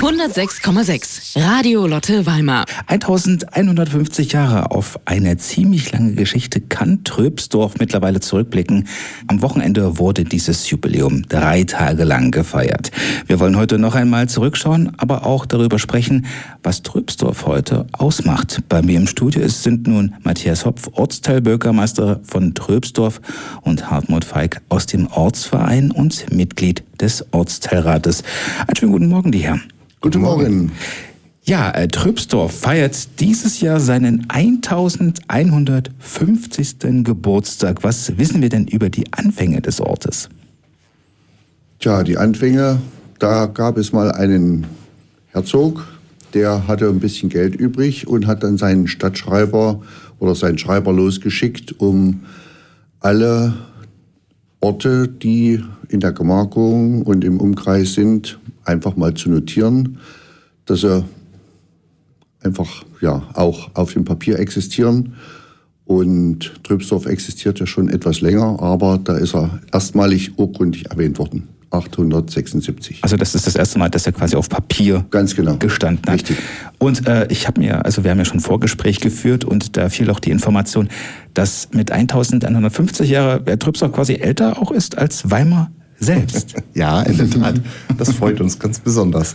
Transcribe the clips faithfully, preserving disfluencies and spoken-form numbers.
hundertsechs Komma sechs Radio Lotte Weimar. eintausendeinhundertfünfzig Jahre auf eine ziemlich lange Geschichte kann Tröpsdorf mittlerweile zurückblicken. Am Wochenende wurde dieses Jubiläum drei Tage lang gefeiert. Wir wollen heute noch einmal zurückschauen, aber auch darüber sprechen, was Tröpsdorf heute ausmacht. Bei mir im Studio ist, sind nun Matthias Hopf, Ortsteilbürgermeister von Tröpsdorf, und Hartmut Feig aus dem Ortsverein und Mitglied des Ortsteilrates. Einen schönen guten Morgen, die Herren. Guten Morgen. Ja, äh, Tröpsdorf feiert dieses Jahr seinen eintausendeinhundertfünfzigsten Geburtstag. Was wissen wir denn über die Anfänge des Ortes? Tja, die Anfänge, da gab es mal einen Herzog, der hatte ein bisschen Geld übrig und hat dann seinen Stadtschreiber oder seinen Schreiber losgeschickt, um alle Orte, die in der Gemarkung und im Umkreis sind, einfach mal zu notieren, dass sie einfach ja auch auf dem Papier existieren. Und Tröpsdorf existiert ja schon etwas länger, aber da ist er erstmalig urkundlich erwähnt worden, achtzehnhundertsechsundsiebzig. Also das ist das erste Mal, dass er quasi auf Papier Ganz genau. gestanden hat. Richtig. Und äh, ich habe mir, also wir haben ja schon ein Vorgespräch geführt und da fiel auch die Information, dass mit eintausendeinhundertfünfzig Jahre der Tröpsdorf quasi älter auch ist als Weimar selbst. Ja, in der Tat. Das freut uns ganz besonders.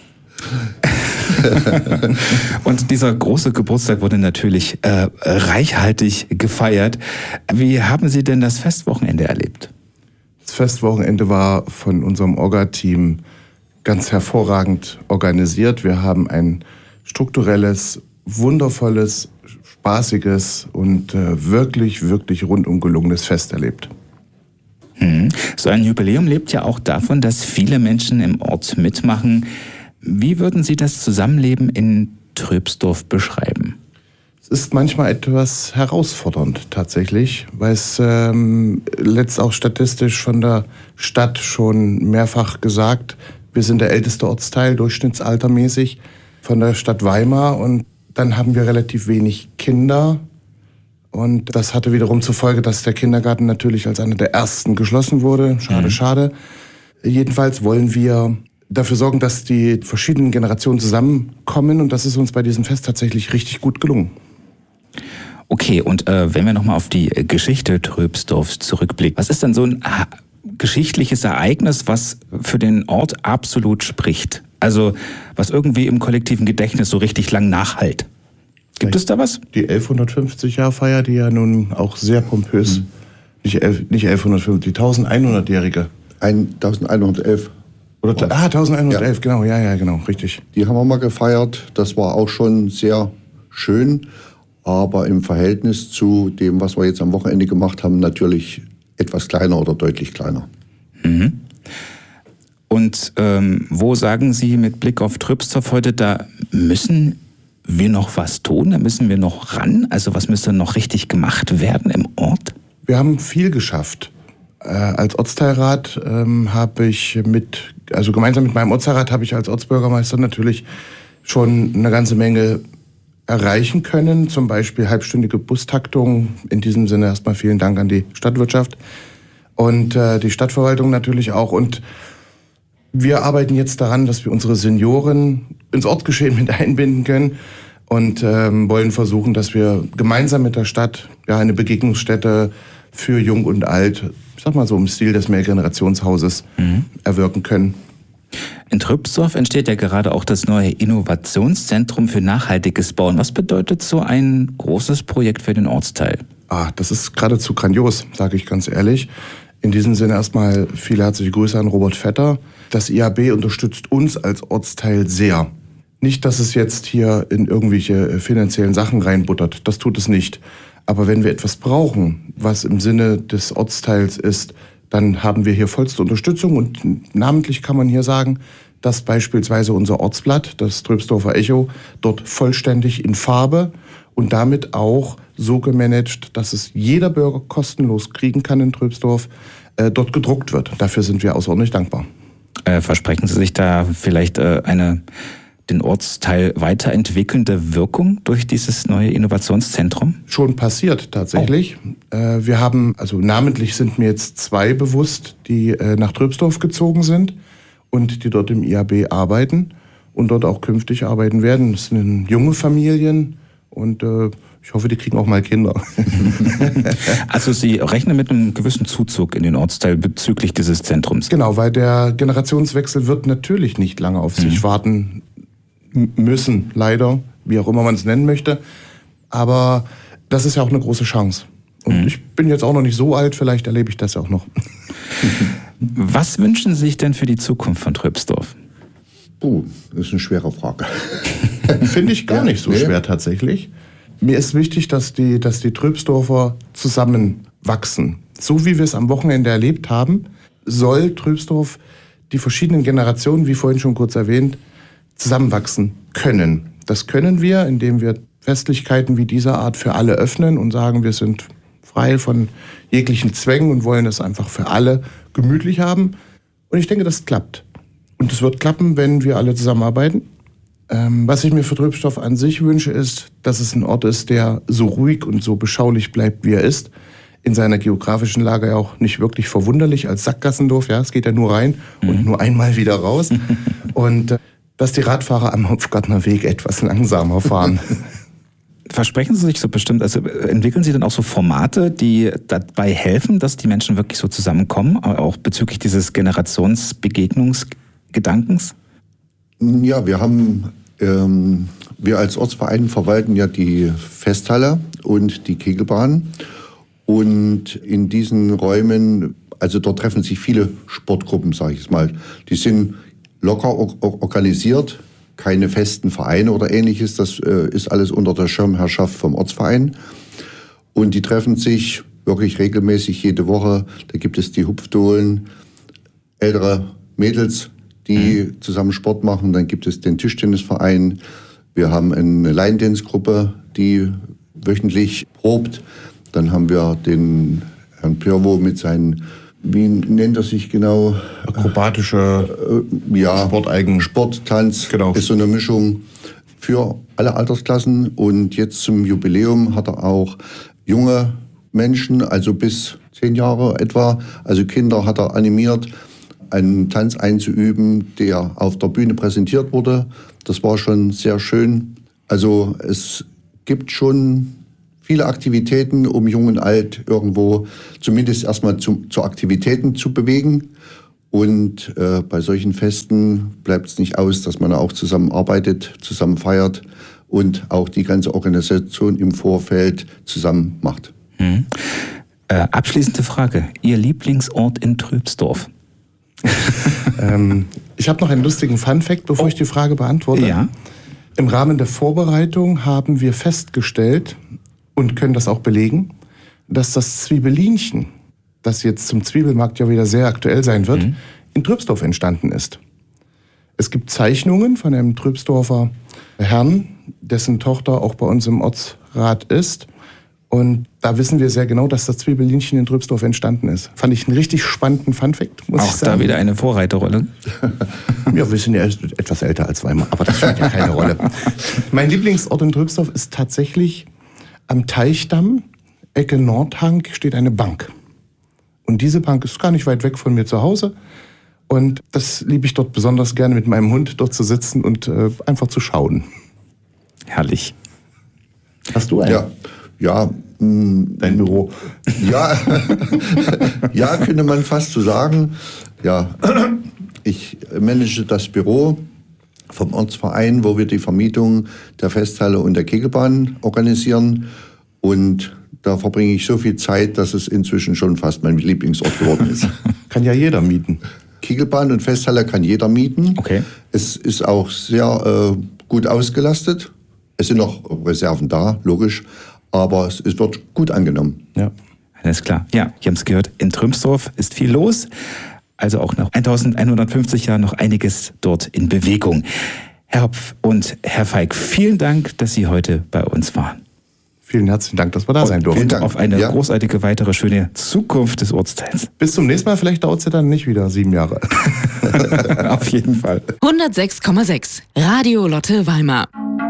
Und dieser große Geburtstag wurde natürlich äh, reichhaltig gefeiert. Wie haben Sie denn das Festwochenende erlebt? Das Festwochenende war von unserem Orga-Team ganz hervorragend organisiert. Wir haben ein strukturelles, wundervolles, spaßiges und äh, wirklich, wirklich rundum gelungenes Fest erlebt. Hm. So ein Jubiläum lebt ja auch davon, dass viele Menschen im Ort mitmachen. Wie würden Sie das Zusammenleben in Tröpsdorf beschreiben? Es ist manchmal etwas herausfordernd tatsächlich, weil es ähm, letzt auch statistisch von der Stadt schon mehrfach gesagt, wir sind der älteste Ortsteil, durchschnittsaltermäßig von der Stadt Weimar, und dann haben wir relativ wenig Kinder. Und das hatte wiederum zur Folge, dass der Kindergarten natürlich als einer der ersten geschlossen wurde. Schade, mhm. schade. Jedenfalls wollen wir dafür sorgen, dass die verschiedenen Generationen zusammenkommen, und das ist uns bei diesem Fest tatsächlich richtig gut gelungen. Okay, und äh, wenn wir nochmal auf die Geschichte Tröpsdorfs zurückblicken, was ist denn so ein äh, geschichtliches Ereignis, was für den Ort absolut spricht? Also was irgendwie im kollektiven Gedächtnis so richtig lang nachhallt? Gibt es da was? Die elfhundertfünfzig-Jahr-Feier, die ja nun auch sehr pompös, mhm. nicht, elf, nicht elfhundertfünfzig, die elfhundertjährige. elfhundertelf. Oder, ah, elfhundertelf, ja. Genau, ja, ja, genau, richtig. Die haben wir mal gefeiert, das war auch schon sehr schön, aber im Verhältnis zu dem, was wir jetzt am Wochenende gemacht haben, natürlich etwas kleiner oder deutlich kleiner. Mhm. Und ähm, wo sagen Sie mit Blick auf Tröpsdorf heute, da müssen wir noch was tun, da müssen wir noch ran? Also was müsste noch richtig gemacht werden im Ort? Wir haben viel geschafft. Äh, als Ortsteilrat ähm, habe ich mit, also gemeinsam mit meinem Ortsteilrat habe ich als Ortsbürgermeister natürlich schon eine ganze Menge erreichen können. Zum Beispiel halbstündige Bustaktung. In diesem Sinne erstmal vielen Dank an die Stadtwirtschaft und äh, die Stadtverwaltung natürlich auch. Und wir arbeiten jetzt daran, dass wir unsere Senioren ins Ortsgeschehen mit einbinden können und ähm, wollen versuchen, dass wir gemeinsam mit der Stadt ja eine Begegnungsstätte für Jung und Alt, ich sag mal so im Stil des Mehrgenerationshauses, mhm. erwirken können. In Tröpsdorf entsteht ja gerade auch das neue Innovationszentrum für nachhaltiges Bauen. Was bedeutet so ein großes Projekt für den Ortsteil? Ah, das ist geradezu grandios, sage ich ganz ehrlich. In diesem Sinne erstmal viele herzliche Grüße an Robert Vetter. Das I A B unterstützt uns als Ortsteil sehr. Nicht, dass es jetzt hier in irgendwelche finanziellen Sachen reinbuttert, das tut es nicht. Aber wenn wir etwas brauchen, was im Sinne des Ortsteils ist, dann haben wir hier vollste Unterstützung. Und namentlich kann man hier sagen, dass beispielsweise unser Ortsblatt, das Tröpsdorfer Echo, dort vollständig in Farbe und damit auch so gemanagt, dass es jeder Bürger kostenlos kriegen kann in Tröpsdorf, äh, dort gedruckt wird. Dafür sind wir außerordentlich dankbar. Äh, versprechen Sie sich da vielleicht äh, eine den Ortsteil weiterentwickelnde Wirkung durch dieses neue Innovationszentrum? Schon passiert tatsächlich. Oh. Äh, wir haben, also namentlich sind mir jetzt zwei bewusst, die äh, nach Tröpsdorf gezogen sind und die dort im I A B arbeiten. und dort auch künftig arbeiten werden. Das sind junge Familien und äh, ich hoffe, die kriegen auch mal Kinder. Also Sie rechnen mit einem gewissen Zuzug in den Ortsteil bezüglich dieses Zentrums? Genau, weil der Generationswechsel wird natürlich nicht lange auf sich mhm. warten müssen, leider, wie auch immer man es nennen möchte. Aber das ist ja auch eine große Chance. Und mhm. ich bin jetzt auch noch nicht so alt, vielleicht erlebe ich das ja auch noch. Was wünschen Sie sich denn für die Zukunft von Tröpsdorf? Puh, das ist eine schwere Frage. Finde ich gar nicht so nee. schwer tatsächlich. Mir ist wichtig, dass die, dass die Tröpsdorfer zusammenwachsen. So wie wir es am Wochenende erlebt haben, soll Tröpsdorf die verschiedenen Generationen, wie vorhin schon kurz erwähnt, zusammenwachsen können. Das können wir, indem wir Festlichkeiten wie dieser Art für alle öffnen und sagen, wir sind frei von jeglichen Zwängen und wollen es einfach für alle gemütlich haben. Und ich denke, das klappt. Und es wird klappen, wenn wir alle zusammenarbeiten. Ähm, was ich mir für Tröpsdorf an sich wünsche, ist, dass es ein Ort ist, der so ruhig und so beschaulich bleibt, wie er ist. In seiner geografischen Lage auch nicht wirklich verwunderlich als Sackgassendorf. Ja, es geht ja nur rein mhm. und nur einmal wieder raus. Und äh, dass die Radfahrer am Hopfgartner Weg etwas langsamer fahren. Versprechen Sie sich so bestimmt, also entwickeln Sie dann auch so Formate, die dabei helfen, dass die Menschen wirklich so zusammenkommen, auch bezüglich dieses Generationsbegegnungsgedankens? Ja, wir haben, ähm, wir als Ortsverein verwalten ja die Festhalle und die Kegelbahn. Und in diesen Räumen, also dort treffen sich viele Sportgruppen, sage ich es mal. Die sind locker or- organisiert, keine festen Vereine oder ähnliches. Das äh, ist alles unter der Schirmherrschaft vom Ortsverein. Und die treffen sich wirklich regelmäßig jede Woche. Da gibt es die Hupfdohlen, ältere Mädels, die mhm. zusammen Sport machen. Dann gibt es den Tischtennisverein. Wir haben eine Line-Dance-Gruppe, die wöchentlich probt. Dann haben wir den Herrn Pirwo mit seinen, wie nennt er sich genau? Akrobatische äh, ja, Sporteigen. Sport, Tanz, genau. Ist so eine Mischung für alle Altersklassen. Und jetzt zum Jubiläum hat er auch junge Menschen, also bis zehn Jahre etwa, also Kinder hat er animiert, einen Tanz einzuüben, der auf der Bühne präsentiert wurde. Das war schon sehr schön. Also es gibt schon viele Aktivitäten, um Jung und Alt irgendwo zumindest erstmal zu, zu Aktivitäten zu bewegen. Und äh, bei solchen Festen bleibt es nicht aus, dass man auch zusammenarbeitet, zusammen feiert und auch die ganze Organisation im Vorfeld zusammen macht. Hm. Äh, abschließende Frage. Ihr Lieblingsort in Tröpsdorf? ähm, ich habe noch einen lustigen Funfact, bevor oh. ich die Frage beantworte. Ja. Im Rahmen der Vorbereitung haben wir festgestellt und können das auch belegen, dass das Zwiebelinchen, das jetzt zum Zwiebelmarkt ja wieder sehr aktuell sein wird, mhm. in Tröpsdorf entstanden ist. Es gibt Zeichnungen von einem Tröpsdorfer Herrn, dessen Tochter auch bei uns im Ortsrat ist. Und da wissen wir sehr genau, dass das Zwiebelinchen in Tröpsdorf entstanden ist. Fand ich einen richtig spannenden Funfact, muss auch ich sagen. Auch da wieder eine Vorreiterrolle. Ja, wir sind ja etwas älter als Weimar, aber das spielt ja keine Rolle. Mein Lieblingsort in Tröpsdorf ist tatsächlich am Teichdamm, Ecke Nordhang, steht eine Bank. Und diese Bank ist gar nicht weit weg von mir zu Hause. Und das liebe ich dort besonders gerne, mit meinem Hund dort zu sitzen und äh, einfach zu schauen. Herrlich. Hast du einen? Ja. Ja, mh, dein Büro. Ja, ja, könnte man fast so sagen. Ja, ich manage das Büro vom Ortsverein, wo wir die Vermietung der Festhalle und der Kegelbahn organisieren. Und da verbringe ich so viel Zeit, dass es inzwischen schon fast mein Lieblingsort geworden ist. Kann ja jeder mieten. Kegelbahn und Festhalle kann jeder mieten. Okay. Es ist auch sehr äh, gut ausgelastet. Es sind noch Reserven da, logisch. Aber es, es wird gut angenommen. Ja, alles klar. Ja, ihr habt es gehört, in Tröpsdorf ist viel los. Also auch nach eintausendeinhundertfünfzig Jahren noch einiges dort in Bewegung. Herr Hopf und Herr Feig, vielen Dank, dass Sie heute bei uns waren. Vielen herzlichen Dank, dass wir da sein durften. Und auf eine ja. großartige weitere schöne Zukunft des Ortsteils. Bis zum nächsten Mal, vielleicht dauert es ja dann nicht wieder sieben Jahre. Auf jeden Fall. hundertsechs Komma sechs Radio Lotte Weimar.